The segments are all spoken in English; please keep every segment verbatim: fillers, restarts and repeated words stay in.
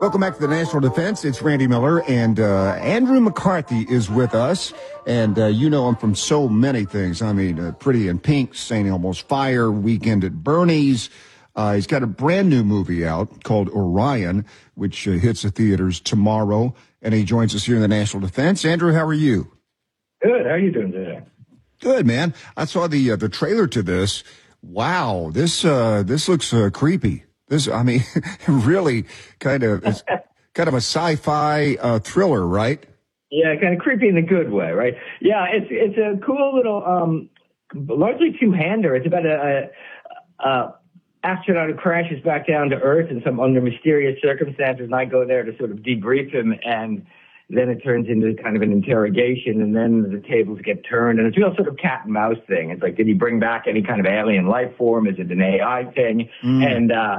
Welcome back to the National Defense. It's Randy Miller, and uh, Andrew McCarthy is with us. And uh, you know him from so many things. I mean, uh, Pretty in Pink, Saint Elmo's Fire, Weekend at Bernie's. Uh, he's got a brand new movie out called Orion, which uh, hits the theaters tomorrow. And he joins us here in the National Defense. Andrew, how are you? Good. How are you doing today? Good, man. I saw the uh, the trailer to this. Wow, this uh, this looks uh, creepy. This, I mean, really kind of it's kind of a sci-fi uh, thriller, right? Yeah, kind of creepy in the good way, right? Yeah, it's it's a cool little, um, largely two-hander. It's about a, a, a astronaut who crashes back down to Earth in some under mysterious circumstances, and I go there to sort of debrief him, and then it turns into kind of an interrogation, and then the tables get turned, and it's a real sort of cat and mouse thing. It's like, did he bring back any kind of alien life form? Is it an A I thing? Mm. And uh,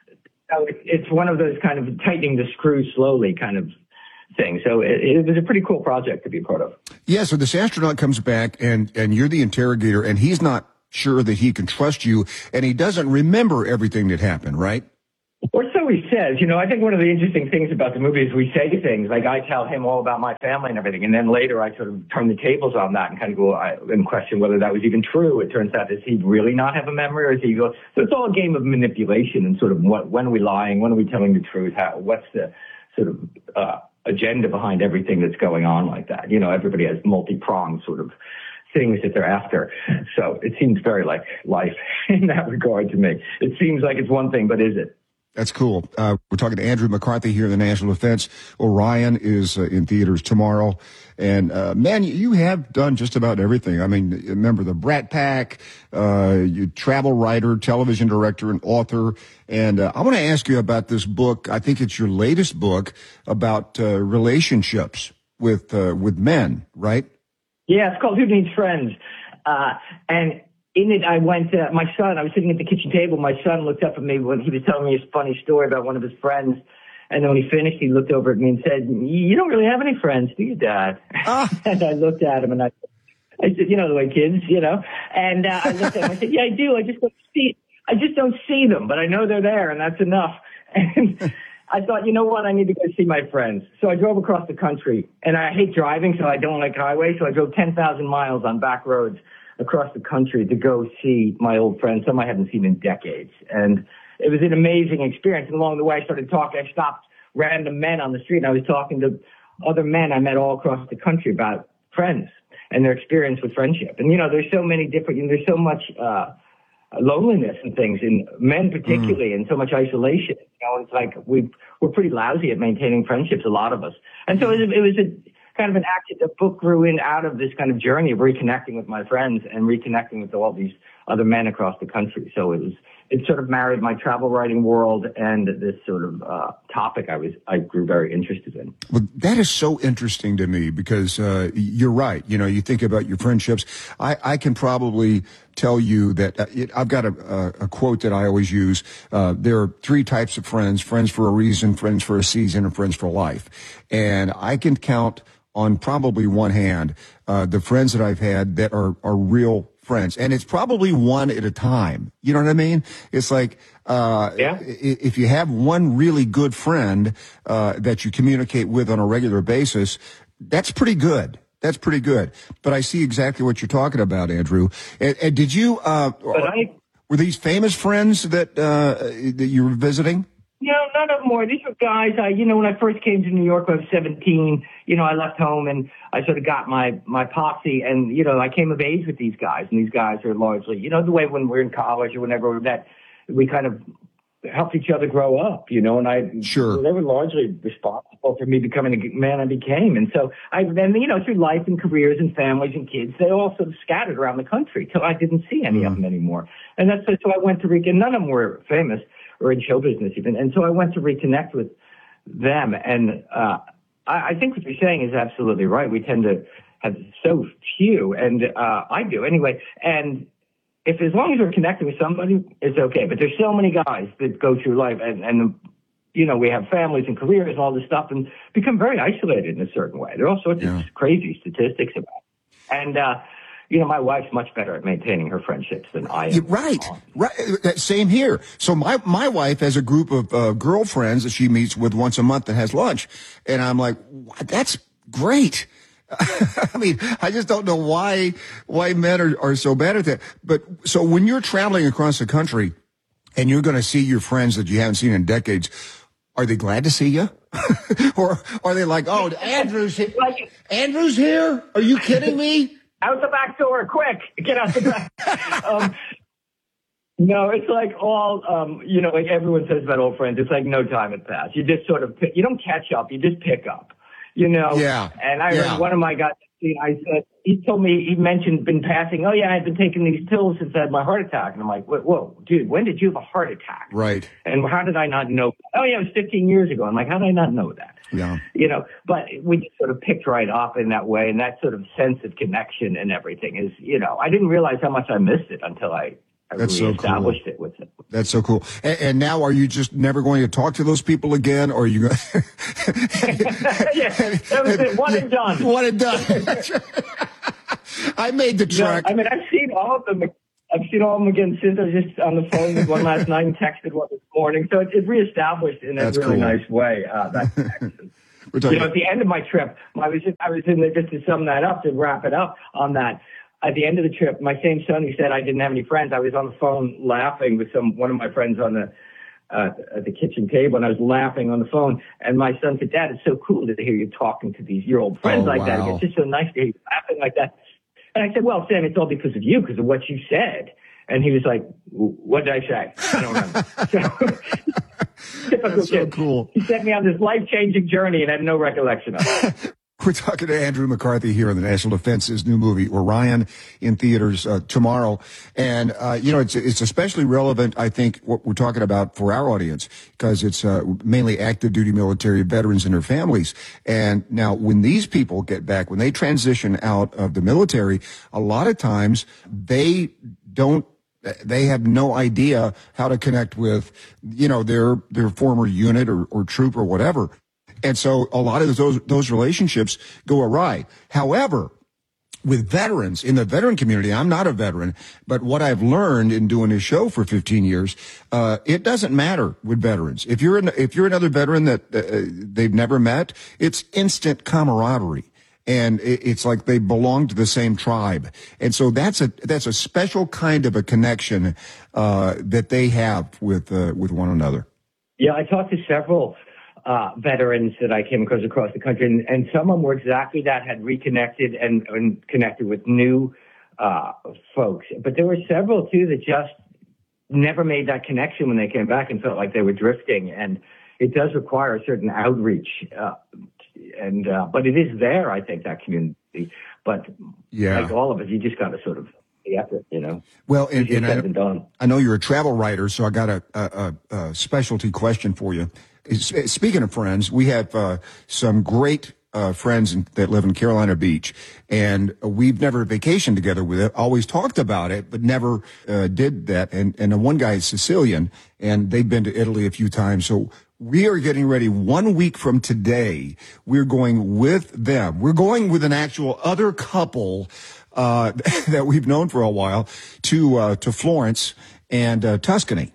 so it's one of those kind of tightening the screw slowly kind of thing. So it, it was a pretty cool project to be a part of. Yeah, so this astronaut comes back, and, and you're the interrogator, and he's not sure that he can trust you, and he doesn't remember everything that happened, right? Or so he says. You know, I think one of the interesting things about the movie is we say things, like I tell him all about my family and everything, and then later I sort of turn the tables on that and kind of go I, and question whether that was even true. It turns out, does he really not have a memory, or is he go? So it's all a game of manipulation and sort of what, when are we lying, when are we telling the truth, how, what's the sort of uh, agenda behind everything that's going on like that. You know, everybody has multi-pronged sort of things that they're after. So it seems very like life in that regard to me. It seems like it's one thing, but is it? That's cool. Uh, we're talking to Andrew McCarthy here in the National Defense. Orion is uh, in theaters tomorrow. And, uh, man, you have done just about everything. I mean, remember the Brat Pack, uh, you travel writer, television director, and author. And uh, I want to ask you about this book. I think it's your latest book about uh, relationships with uh, with men, right? Yeah, it's called Who Needs Friends? Uh, and in it, I went to my son. I was sitting at the kitchen table. My son looked up at me when he was telling me his funny story about one of his friends. And then when he finished, he looked over at me and said, "You don't really have any friends, do you, Dad?" Oh. And I looked at him and I, I said, "You know the way kids, you know." And uh, I looked at him. I said, "Yeah, I do. I just don't see. I just don't see them, but I know they're there, and that's enough." And I thought, you know what? I need to go see my friends. So I drove across the country, and I hate driving, so I don't like highways. So I drove ten thousand miles on back roads across the country to go see my old friends, some I haven't seen in decades. And it was an amazing experience. And along the way, I started talking. I stopped random men on the street, and I was talking to other men I met all across the country about friends and their experience with friendship. And, you know, there's so many different, you know, there's so much uh, loneliness and things in men particularly, mm. and so much isolation. You know, it's like we, we're pretty lousy at maintaining friendships, a lot of us. And so it was, it was a kind of an act that the book grew in out of this kind of journey of reconnecting with my friends and reconnecting with all these other men across the country. So it was, it sort of married my travel writing world and this sort of uh, topic I was, I grew very interested in. Well, that is so interesting to me because uh, you're right. You know, you think about your friendships. I, I can probably tell you that uh, it, I've got a, a, a quote that I always use. Uh, there are three types of friends: friends for a reason, friends for a season, and friends for life. And I can count on probably one hand uh, the friends that I've had that are, are real friends. And it's probably one at a time. You know what I mean? It's like, uh, yeah. if you have one really good friend, uh, that you communicate with on a regular basis, that's pretty good. That's pretty good. But I see exactly what you're talking about, Andrew. And, and did you, uh, but I, were these famous friends that, uh, that you were visiting? No, none of them were. These were guys, I, you know, when I first came to New York, I was seventeen, you know, I left home and I sort of got my, my posse and, you know, I came of age with these guys, and these guys are largely, you know, the way when we're in college or whenever that we kind of helped each other grow up, you know, and I, sure. they were largely responsible for me becoming the man I became. And so I then, you know, through life and careers and families and kids, they all sort of scattered around the country till I didn't see any mm. of them anymore. And that's, so I went to Rica, and none of them were famous or in show business even. And so I went to reconnect with them. And uh, I, I think what you're saying is absolutely right. We tend to have so few, and uh, I do anyway. And if as long as we're connecting with somebody, it's okay. But there's so many guys that go through life, and, and you know, we have families and careers and all this stuff, and become very isolated in a certain way. There are all sorts yeah. of crazy statistics about it. And, uh, you know, my wife's much better at maintaining her friendships than I am. Right, right. Same here. So my, my wife has a group of uh, girlfriends that she meets with once a month that has lunch. And I'm like, that's great. I mean, I just don't know why, why men are, are so bad at that. But so when you're traveling across the country and you're going to see your friends that you haven't seen in decades, are they glad to see you? Or are they like, oh, Andrew's here. Like, Andrew's here? Are you kidding me? Out the back door, quick! Get out the back. um, no, it's like all, um, you know, like everyone says about old friends. It's like no time had passed. You just sort of, pick, you don't catch up. You just pick up, you know. Yeah. And I yeah. heard one of my guys. I said he told me he mentioned been passing. Oh yeah, I've been taking these pills since I had my heart attack. And I'm like, whoa, dude, when did you have a heart attack? Right. And how did I not know? Oh yeah, it was fifteen years ago. I'm like, how did I not know that? Yeah. You know, but we just sort of picked right up in that way, and that sort of sense of connection and everything is, you know, I didn't realize how much I missed it until I, I That's really so established cool. it with it. That's so cool. And, and now, are you just never going to talk to those people again, or are you going? Yeah, that was it. One and done. One and done. I made the trek. No, I mean, I've seen all of them. I've seen all of them again since I was just on the phone with one last night and texted one this morning. So it, it reestablished in a That's really cool. nice way. Uh, that connection. We're talking You know, at the end of my trip, I was just, I was in there just to sum that up, to wrap it up on that. At the end of the trip, my same son who said I didn't have any friends, I was on the phone laughing with some one of my friends on the uh, at the kitchen table, and I was laughing on the phone. And my son said, "Dad, it's so cool to hear you talking to these your old friends Oh, like that. wow. It's just so nice to hear you laughing like that." And I said, "Well, Sam, it's all because of you, because of what you said." And he was like, "What did I say? I don't remember." So, typical That's so kid. cool. He sent me on this life-changing journey and had no recollection of it. We're talking to Andrew McCarthy here on the National Defense's new movie, Orion, in theaters uh, tomorrow. And, uh, you know, it's it's especially relevant, I think, what we're talking about for our audience, because it's uh, mainly active duty military veterans and their families. And now when these people get back, when they transition out of the military, a lot of times they don't they have no idea how to connect with, you know, their their former unit or, or troop or whatever. And so a lot of those those relationships go awry. However, with veterans in the veteran community, I'm not a veteran, but what I've learned in doing this show for fifteen years, uh, it doesn't matter with veterans. If you're an, if you're another veteran that uh, they've never met, it's instant camaraderie. And it's like they belong to the same tribe. And so that's a, that's a special kind of a connection, uh, that they have with, uh, with one another. Yeah, I talked to several uh, veterans that I came across across the country, and, and some of them were exactly that, had reconnected and, and connected with new uh, folks. But there were several, too, that just never made that connection when they came back and felt like they were drifting. And it does require a certain outreach, uh, and uh, but it is there, I think, that community. But yeah. like all of us, you just got to sort of the effort, you know. Well, and, and I, done. I know you're a travel writer, so I got a, a, a specialty question for you. Speaking of friends, we have uh, some great uh, friends in, that live in Carolina Beach, and we've never vacationed together with it. Always talked about it, but never uh, did that. And and the one guy is Sicilian, and they've been to Italy a few times. So we are getting ready. One week from today, we're going with them. We're going with an actual other couple uh, that we've known for a while to uh, to Florence and uh, Tuscany.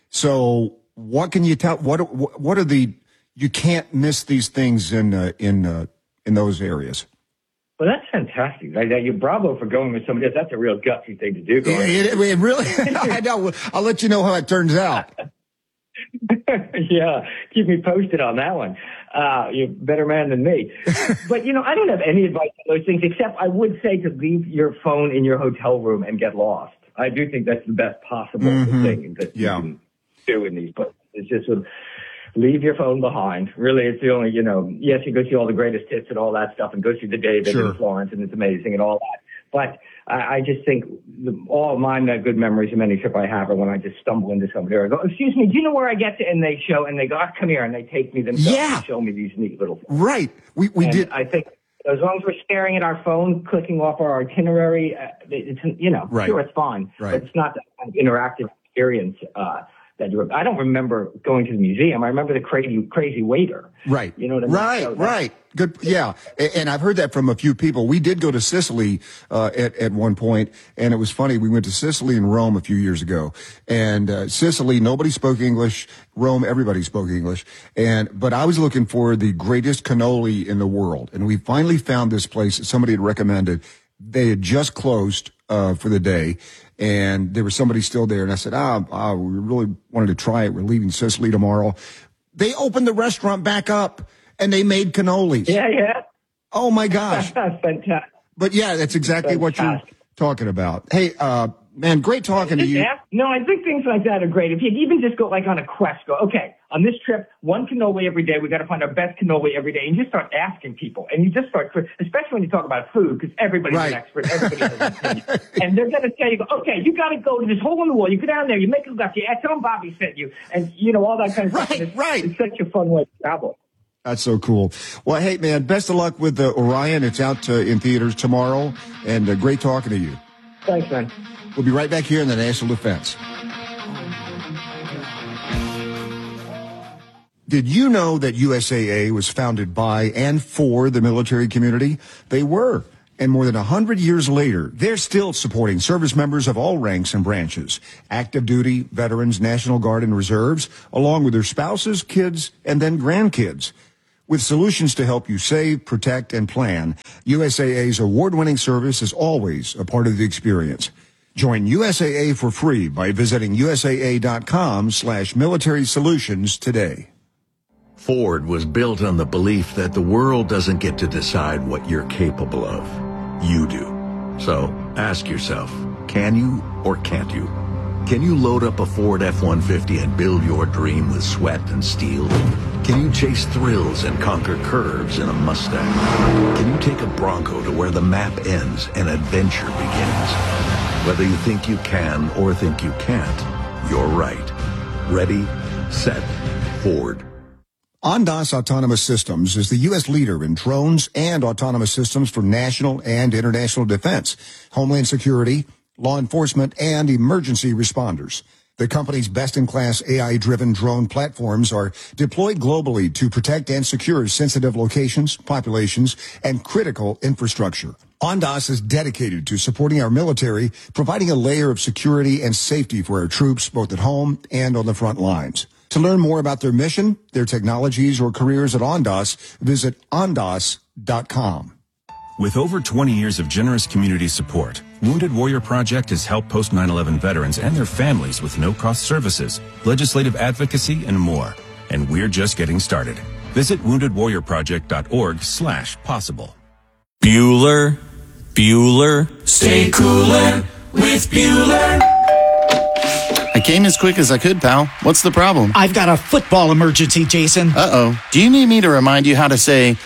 So what can you tell? What what are the? You can't miss these things in uh, in uh, in those areas. Well, that's fantastic. Like, you bravo for going with somebody else. That's a real gutsy thing to do. It, it, it really. I know. I'll let you know how it turns out. Yeah, keep me posted on that one. Uh, you're a better man than me. But, you know, I don't have any advice on those things, except I would say to leave your phone in your hotel room and get lost. I do think that's the best possible mm-hmm. thing that yeah. you can do in these places. It's just sort of leave your phone behind. Really, it's the only, you know, yes, you go see all the greatest hits and all that stuff and go see the David sure. in Florence, and it's amazing and all that. But I, I just think the, all of mine uh, good memories of any trip I have are when I just stumble into somebody or I go, excuse me, do you know where I get to? And they show, and they go, oh, come here, and they take me themselves yeah. and show me these neat little things. Right. We we and did. I think as long as we're staring at our phone, clicking off our itinerary, uh, it's, you know, right. sure, it's fine. Right. But it's not that kind of interactive experience uh, that you were, I don't remember going to the museum. I remember the crazy, crazy waiter. Right. You know what I mean? Right, So that, right. Good. Yeah. And I've heard that from a few people. We did go to Sicily, uh, at, at one point, and it was funny. We went to Sicily and Rome a few years ago, and, uh, Sicily, nobody spoke English. Rome, everybody spoke English. And, but I was looking for the greatest cannoli in the world. And we finally found this place that somebody had recommended. They had just closed, uh, for the day. And there was somebody still there. And I said, ah, ah, we really wanted to try it. We're leaving Sicily tomorrow. They opened the restaurant back up and they made cannolis. Yeah, yeah. Oh my gosh. Fantastic. But yeah, that's exactly what you're talking about. Hey, uh, man, great talking to you. Yeah. No, I think things like that are great. If you even just go like on a quest, go, okay, on this trip, one cannoli every day. We got to find our best cannoli every day. And you just start asking people. And you just start, especially when you talk about food, because everybody's right. an expert. Everybody has an opinion. And they're going to tell you, okay, you got to go to this hole in the wall. You go down there, you make a left, you tell them Bobby sent you. And, you know, all that kind of right, stuff. It's, right. It's such a fun way to travel. That's so cool. Well, hey, man, best of luck with uh, Orion. It's out uh, in theaters tomorrow. And uh, great talking to you. Thanks, man. We'll be right back here in the National Defense. Did you know that U S A A was founded by and for the military community? They were. And more than one hundred years later, they're still supporting service members of all ranks and branches, active duty, veterans, National Guard, and reserves, along with their spouses, kids, and then grandkids. With solutions to help you save, protect, and plan, U S A A's award-winning service is always a part of the experience. Join U S A A for free by visiting usaa.com slash military solutions today. Ford was built on the belief that the world doesn't get to decide what you're capable of. You do. So ask yourself, can you or can't you? Can you load up a Ford F one fifty and build your dream with sweat and steel? Can you chase thrills and conquer curves in a Mustang? Can you take a Bronco to where the map ends and adventure begins? Whether you think you can or think you can't, you're right. Ready, set, Ford. Ondas Autonomous Systems is the U S leader in drones and autonomous systems for national and international defense, homeland security, law enforcement, and emergency responders. The company's best-in-class A I-driven drone platforms are deployed globally to protect and secure sensitive locations, populations, and critical infrastructure. Ondas is dedicated to supporting our military, providing a layer of security and safety for our troops, both at home and on the front lines. To learn more about their mission, their technologies, or careers at Ondas, visit ondas dot com. With over twenty years of generous community support, Wounded Warrior Project has helped post nine eleven veterans and their families with no-cost services, legislative advocacy, and more. And we're just getting started. Visit wounded warrior project dot org slash possible. Bueller, Bueller, stay cooler with Bueller. I came as quick as I could, pal. What's the problem? I've got a football emergency, Jason. Uh-oh. Do you need me to remind you how to say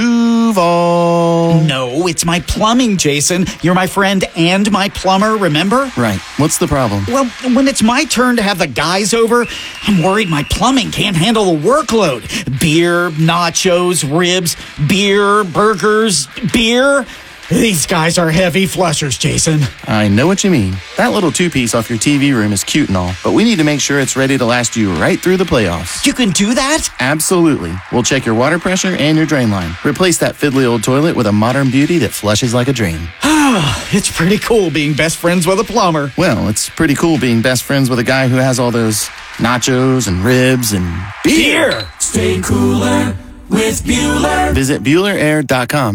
Duval? No, it's my plumbing, Jason. You're my friend and my plumber, remember? Right. What's the problem? Well, when it's my turn to have the guys over, I'm worried my plumbing can't handle the workload. Beer, nachos, ribs, beer, burgers, beer. These guys are heavy flushers, Jason. I know what you mean. That little two-piece off your T V room is cute and all, but we need to make sure it's ready to last you right through the playoffs. You can do that? Absolutely. We'll check your water pressure and your drain line. Replace that fiddly old toilet with a modern beauty that flushes like a dream. It's pretty cool being best friends with a plumber. Well, it's pretty cool being best friends with a guy who has all those nachos and ribs and beer. Beer. Stay cooler with Bueller. Visit Bueller Air dot com.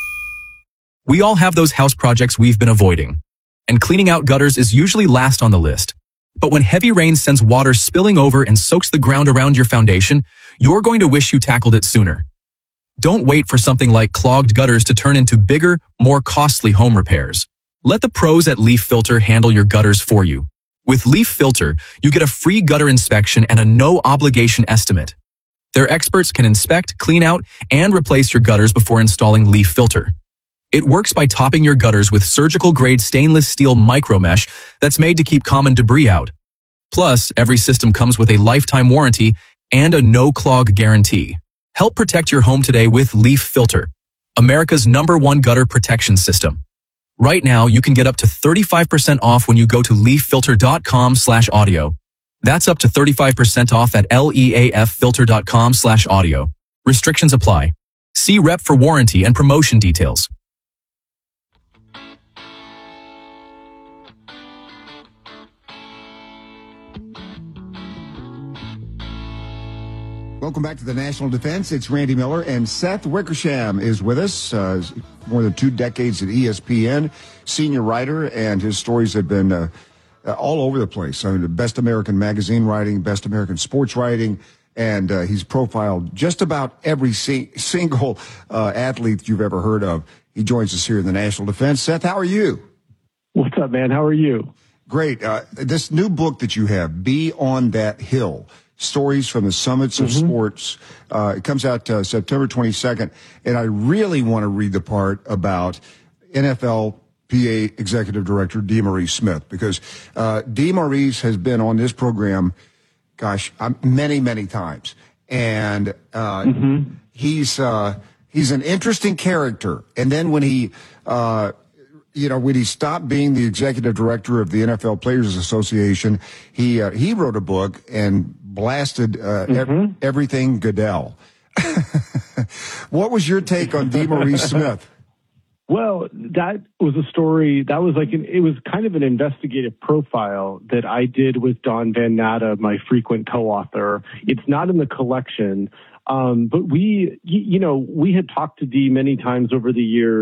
We all have those house projects we've been avoiding, and cleaning out gutters is usually last on the list. But when heavy rain sends water spilling over and soaks the ground around your foundation, you're going to wish you tackled it sooner. Don't wait for something like clogged gutters to turn into bigger, more costly home repairs. Let the pros at Leaf Filter handle your gutters for you. With Leaf Filter, you get a free gutter inspection and a no-obligation estimate. Their experts can inspect, clean out, and replace your gutters before installing Leaf Filter. It works by topping your gutters with surgical-grade stainless steel micromesh that's made to keep common debris out. Plus, every system comes with a lifetime warranty and a no-clog guarantee. Help protect your home today with Leaf Filter, America's number one gutter protection system. Right now, you can get up to thirty-five percent off when you go to leaf filter dot com slash audio. That's up to thirty-five percent off at leaffilter.com slash audio. Restrictions apply. See rep for warranty and promotion details. Welcome back to the National Defense. It's Randy Miller, and Seth Wickersham is with us. Uh, more than two decades at E S P N, senior writer, and his stories have been uh, all over the place. I mean, the Best American Magazine writing, Best American Sports writing, and uh, he's profiled just about every si- single uh, athlete you've ever heard of. He joins us here in the National Defense. Seth, how are you? What's up, man? How are you? Great. Uh, this new book that you have, Be on That Hill, Stories from the Summits of mm-hmm. Sports. Uh, it comes out uh, September twenty-second, and I really want to read the part about N F L P A Executive Director DeMaurice Smith, because uh, DeMaurice has been on this program, gosh, um, many, many times, and uh, mm-hmm. he's uh, he's an interesting character. And then when he, uh, you know, when he stopped being the executive director of the N F L Players Association, he uh, he wrote a book and blasted uh, mm-hmm. ev- everything Goodell. What was your take on DeMaurice Smith? Well, that was a story that was like an, it was kind of an investigative profile that I did with Don Van Natta, my frequent co-author. It's not in the collection, um, but we, you know, we had talked to Dee many times over the years.